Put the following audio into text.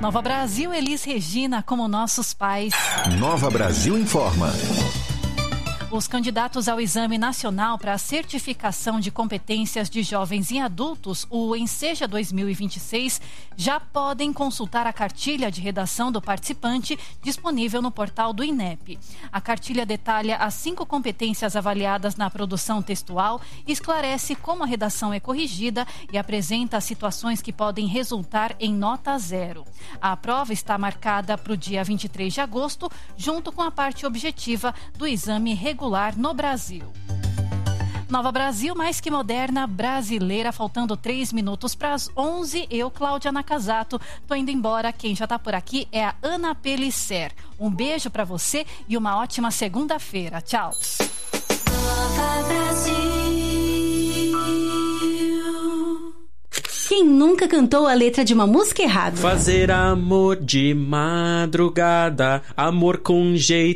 Nova Brasil, Elis Regina, como nossos pais. Nova Brasil informa. Os candidatos ao Exame Nacional para a Certificação de Competências de Jovens e Adultos, o Enseja 2026, já podem consultar a cartilha de redação do participante disponível no portal do INEP. A cartilha detalha as 5 competências avaliadas na produção textual, esclarece como a redação é corrigida e apresenta as situações que podem resultar em nota 0. A prova está marcada para o dia 23 de agosto, junto com a parte objetiva do exame regular no Brasil. Nova Brasil, mais que moderna, brasileira, faltando 3 minutos para as 11. Eu, Cláudia Nakazato, tô indo embora. Quem já tá por aqui é a Ana Pelisser. Um beijo para você e uma ótima segunda-feira. Tchau. Nova Brasil. Quem nunca cantou a letra de uma música errada? Fazer amor de madrugada, amor com jeito